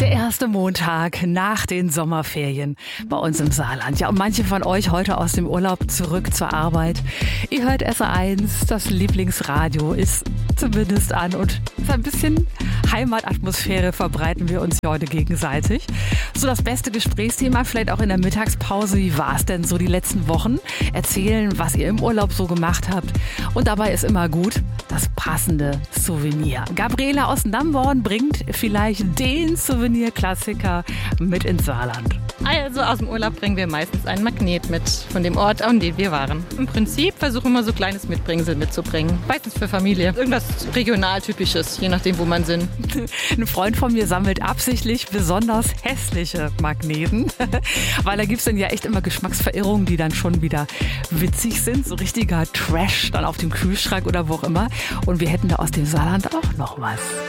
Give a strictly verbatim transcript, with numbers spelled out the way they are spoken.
erste Montag nach den Sommerferien bei uns im Saarland. Ja, und manche von euch heute aus dem Urlaub zurück zur Arbeit. Ihr hört S R eins, das Lieblingsradio ist zumindest an und so ein bisschen Heimatatmosphäre verbreiten wir uns hier heute gegenseitig. So das beste Gesprächsthema vielleicht auch in der Mittagspause. Wie war es denn so die letzten Wochen? Erzählen, was ihr im Urlaub so gemacht habt. Und dabei ist immer gut das passende Souvenir. Gabriele aus Namborn bringt vielleicht den Souvenirklassiker mit ins Saarland. Also aus dem Urlaub bringen wir meistens einen Magnet mit von dem Ort, an dem wir waren. Im Prinzip versuchen wir so kleines Mitbringsel mitzubringen. Meistens für Familie. Irgendwas regionaltypisches, je nachdem, wo man sind. Ein Freund von mir sammelt absichtlich besonders hässliche Magneten, weil da gibt es dann ja echt immer Geschmacksverirrungen, die dann schon wieder witzig sind. So richtiger Trash dann auf dem Kühlschrank oder wo auch immer. Und wir hätten da aus dem Saarland auch noch was.